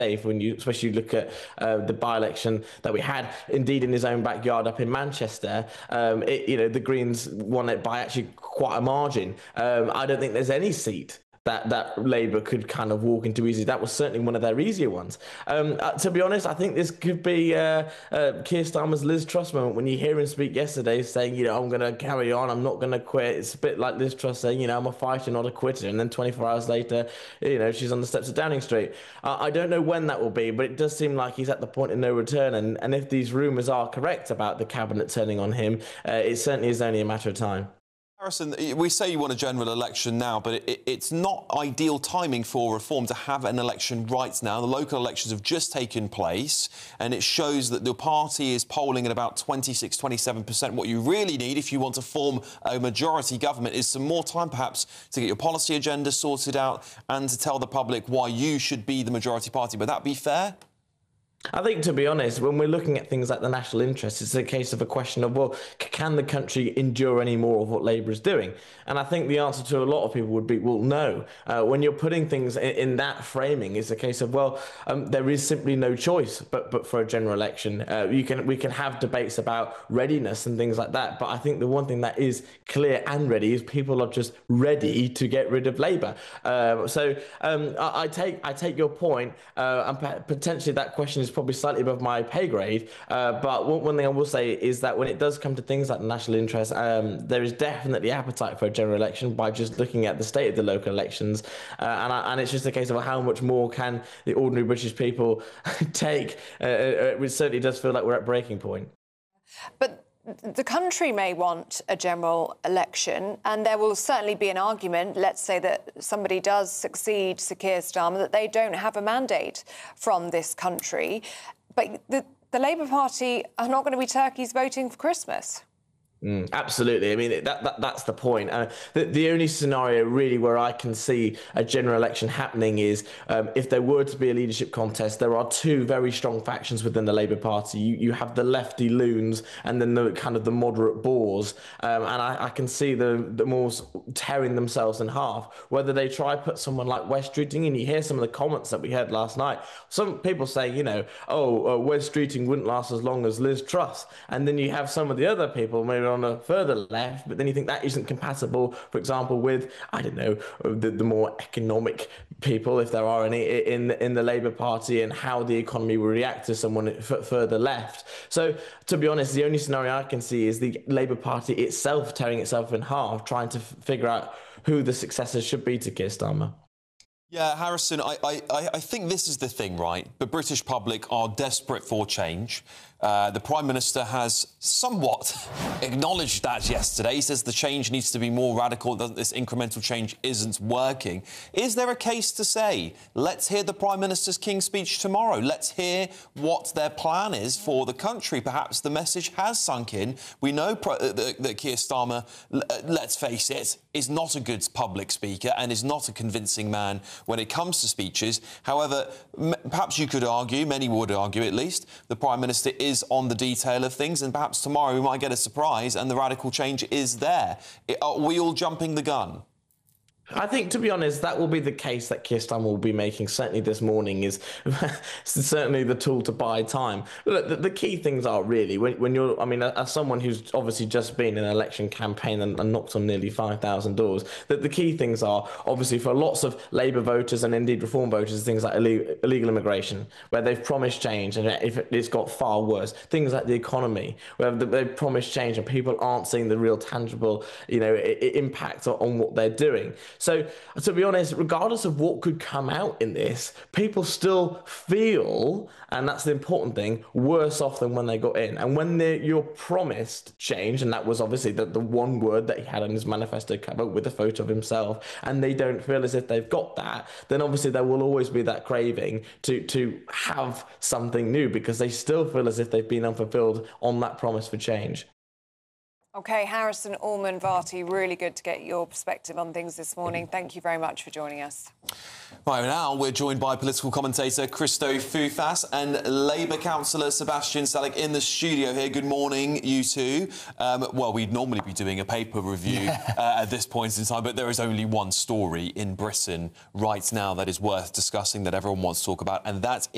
safe when you especially look at the by-election that we had indeed in his own backyard up in Manchester. The Greens won it by actually quite a margin. I don't think there's any seat that Labour could kind of walk into easy. That was certainly one of their easier ones. To be honest, I think this could be Keir Starmer's Liz Truss moment. When you hear him speak yesterday saying, I'm going to carry on, I'm not going to quit. It's a bit like Liz Truss saying, I'm a fighter, not a quitter. And then 24 hours later, she's on the steps of Downing Street. I don't know when that will be, but it does seem like he's at the point of no return. And if these rumours are correct about the cabinet turning on him, it certainly is only a matter of time. Harrison, we say you want a general election now, but it's not ideal timing for Reform to have an election right now. The local elections have just taken place, and it shows that the party is polling at about 26-27%. What you really need, if you want to form a majority government, is some more time, perhaps, to get your policy agenda sorted out and to tell the public why you should be the majority party. Would that be fair? I think, to be honest, when we're looking at things like the national interest, it's a case of a question of, well, can the country endure any more of what Labour is doing? And I think the answer to a lot of people would be, well, no. When you're putting things in that framing, it's a case of, well, there is simply no choice but for a general election. We can have debates about readiness and things like that, but I think the one thing that is clear and ready is people are just ready to get rid of Labour. I take your point, and potentially that question is probably slightly above my pay grade, but one thing I will say is that when it does come to things like the national interest, there is definitely appetite for a general election by just looking at the state of the local elections, and it's just a case of how much more can the ordinary British people take. It certainly does feel like we're at breaking point. But the country may want a general election, and there will certainly be an argument, let's say that somebody does succeed Sir Keir Starmer, that they don't have a mandate from this country. But the Labour Party are not going to be turkeys voting for Christmas. Absolutely. I mean, that's the point. The only scenario really where I can see a general election happening is if there were to be a leadership contest. There are two very strong factions within the Labour Party. You have the lefty loons and then the kind of the moderate boars. And I can see the Moors tearing themselves in half. Whether they try put someone like Wes Streeting, and you hear some of the comments that we heard last night. Some people say, Wes Streeting wouldn't last as long as Liz Truss. And then you have some of the other people, maybe on a further left, but then you think that isn't compatible, for example, with, I don't know, the more economic people, if there are any, in the Labour Party, and how the economy will react to someone further left. So, to be honest, the only scenario I can see is the Labour Party itself tearing itself in half, trying to figure out who the successors should be to Keir Starmer. Yeah, Harrison, I think this is the thing, right? The British public are desperate for change. The Prime Minister has somewhat acknowledged that yesterday. He says the change needs to be more radical, that this incremental change isn't working. Is there a case to say, let's hear the Prime Minister's King's Speech tomorrow. Let's hear what their plan is for the country. Perhaps the message has sunk in. We know that Keir Starmer, let's face it, is not a good public speaker and is not a convincing man when it comes to speeches. However, perhaps you could argue, many would argue at least, the Prime Minister is on the detail of things, and perhaps tomorrow we might get a surprise and the radical change is there. Are we all jumping the gun? I think, to be honest, that will be the case that Keir Starmer will be making. Certainly this morning is certainly the tool to buy time. Look, the key things are really, when you're, I mean, as someone who's obviously just been in an election campaign and knocked on nearly 5,000 doors, that the key things are, obviously, for lots of Labour voters and indeed Reform voters, things like illegal immigration, where they've promised change and if it's got far worse. Things like the economy, where they've promised change and people aren't seeing the real tangible, impact on what they're doing. So, to be honest, regardless of what could come out in this, people still feel, and that's the important thing, worse off than when they got in. And when you're promised change, and that was obviously the one word that he had on his manifesto cover with a photo of himself, and they don't feel as if they've got that, then obviously there will always be that craving to have something new, because they still feel as if they've been unfulfilled on that promise for change. OK, Harrison Allman-Varty, really good to get your perspective on things this morning. Thank you very much for joining us. Right, now we're joined by political commentator Christo Foufas and Labour councillor Sebastian Salek in the studio here. Good morning, you two. Well, we'd normally be doing a paper review at this point in time, but there is only one story in Britain right now that is worth discussing, that everyone wants to talk about, and that's